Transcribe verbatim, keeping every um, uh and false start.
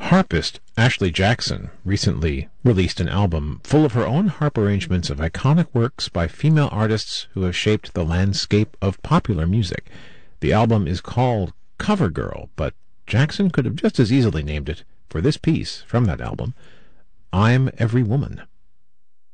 Harpist Ashley Jackson recently released an album full of her own harp arrangements of iconic works by female artists who have shaped the landscape of popular music. The album is called Cover Girl, but Jackson could have just as easily named it, for this piece from that album, I'm Every Woman.